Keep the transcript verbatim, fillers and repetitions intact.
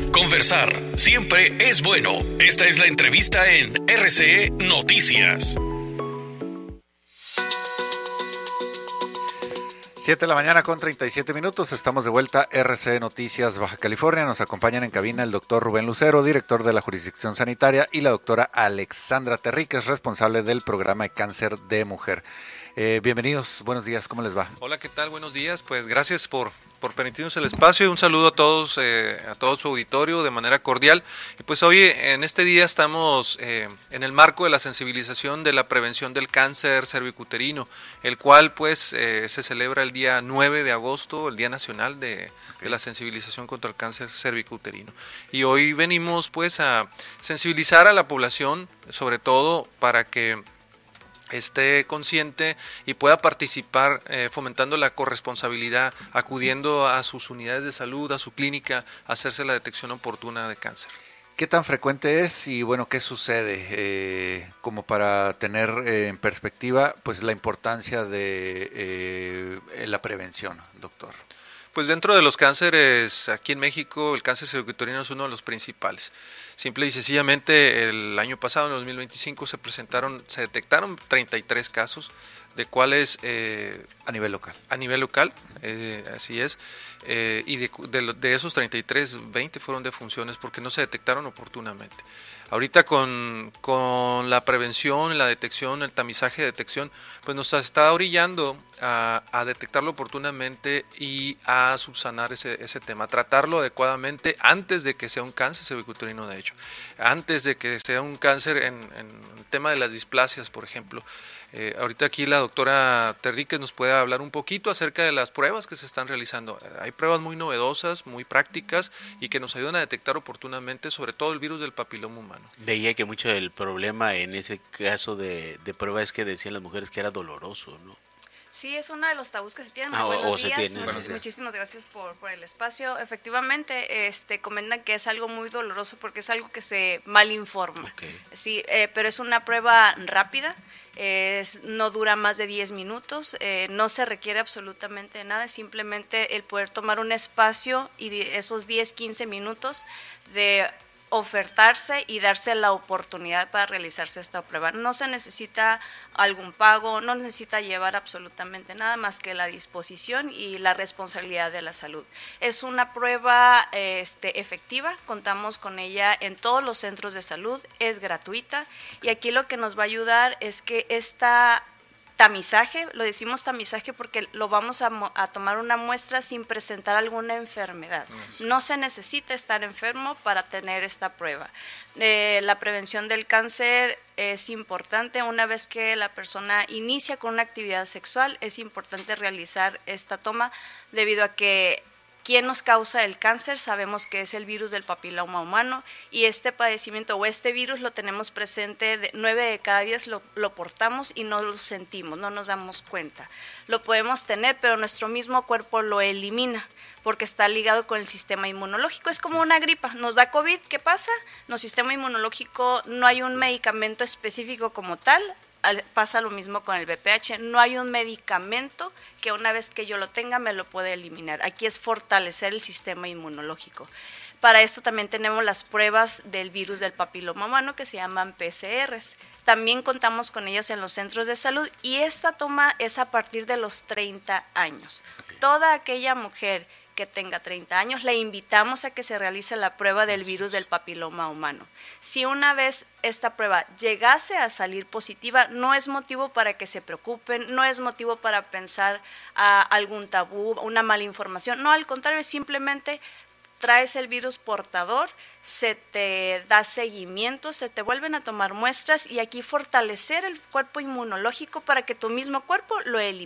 Conversar siempre es bueno. Esta es la entrevista en R C E Noticias. siete de la mañana con treinta y siete minutos, estamos de vuelta, R C E Noticias Baja California. Nos acompañan en cabina el doctor Rubén Lucero, director de la jurisdicción sanitaria, y la doctora Alexandra Terríquez, responsable del programa de cáncer de mujer. Eh, bienvenidos, buenos días, ¿cómo les va? Hola, ¿qué tal? Buenos días, pues gracias por, por permitirnos el espacio y un saludo a todos, eh, a todo su auditorio de manera cordial. Y pues hoy en este día estamos eh, en el marco de la sensibilización de la prevención del cáncer cervicuterino, el cual pues eh, se celebra el día nueve de agosto, el Día Nacional de, de la Sensibilización contra el Cáncer Cervicuterino. Y hoy venimos pues a sensibilizar a la población, sobre todo para que esté consciente y pueda participar eh, fomentando la corresponsabilidad, acudiendo a sus unidades de salud, a su clínica, a hacerse la detección oportuna de cáncer. ¿Qué tan frecuente es y bueno, qué sucede? Eh, como para tener eh, en perspectiva pues la importancia de eh, la prevención, doctor. Pues dentro de los cánceres aquí en México, el cáncer cervicuterino es uno de los principales. Simple y sencillamente el año pasado, en dos mil veinticinco, se presentaron, se detectaron treinta y tres casos, de cuales eh, a nivel local. A nivel local, eh, así es. Eh, y de, de, de esos treinta y tres, veinte fueron defunciones porque no se detectaron oportunamente. Ahorita con, con la prevención, la detección, el tamizaje de detección, pues nos está orillando a, a detectarlo oportunamente y a subsanar ese, ese tema, tratarlo adecuadamente antes de que sea un cáncer cervicuterino, de hecho, antes de que sea un cáncer en, en el tema de las displasias, por ejemplo. Eh, ahorita aquí la doctora Terríquez nos puede hablar un poquito acerca de las pruebas que se están realizando. Hay pruebas muy novedosas, muy prácticas y que nos ayudan a detectar oportunamente sobre todo el virus del papiloma humano. Veía que mucho del problema en ese caso de, de prueba es que decían las mujeres que era doloroso, ¿no? Sí, es uno de los tabús que se tienen. Ah, Buenos o se días, tiene. Much- Buenos días. Muchísimas gracias por, por el espacio. Efectivamente, este, comentan que es algo muy doloroso porque es algo que se malinforma. Okay. Sí, eh, pero es una prueba rápida, es, no dura más de diez minutos, eh, no se requiere absolutamente nada, es simplemente el poder tomar un espacio y de esos diez, quince minutos de ofertarse y darse la oportunidad para realizarse esta prueba. No se necesita algún pago, no necesita llevar absolutamente nada más que la disposición y la responsabilidad de la salud. Es una prueba este, efectiva, contamos con ella en todos los centros de salud, es gratuita y aquí lo que nos va a ayudar es que esta tamizaje, lo decimos tamizaje porque lo vamos a, a tomar una muestra sin presentar alguna enfermedad. No se necesita estar enfermo para tener esta prueba. Eh, la prevención del cáncer es importante. Una vez que la persona inicia con una actividad sexual, es importante realizar esta toma debido a que ¿quién nos causa el cáncer? Sabemos que es el virus del papiloma humano y este padecimiento o este virus lo tenemos presente, de nueve de cada diez lo, lo portamos y no lo sentimos, no nos damos cuenta. Lo podemos tener, pero nuestro mismo cuerpo lo elimina porque está ligado con el sistema inmunológico. Es como una gripa, nos da COVID, ¿qué pasa? Nuestro sistema inmunológico, no hay un medicamento específico como tal. Pasa lo mismo con el B P H, no hay un medicamento que una vez que yo lo tenga me lo puede eliminar. Aquí es fortalecer el sistema inmunológico. Para esto también tenemos las pruebas del virus del papiloma humano que se llaman P C Rs. También contamos con ellas en los centros de salud y esta toma es a partir de los treinta años. Toda aquella mujer que tenga treinta años, le invitamos a que se realice la prueba del virus del papiloma humano. Si una vez esta prueba llegase a salir positiva, no es motivo para que se preocupen, no es motivo para pensar a algún tabú, una mala información, no, al contrario, es simplemente traes el virus portador, se te da seguimiento, se te vuelven a tomar muestras y aquí fortalecer el cuerpo inmunológico para que tu mismo cuerpo lo elimine.